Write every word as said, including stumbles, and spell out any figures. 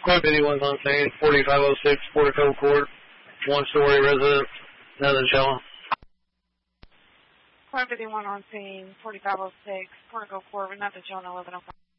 Corp fifty-one on scene, forty-five oh six Portico Court, one-story residence, Nothinchella. Corp fifty-one on scene, forty-five oh six Portico Court, Nothinchella, eleven oh five.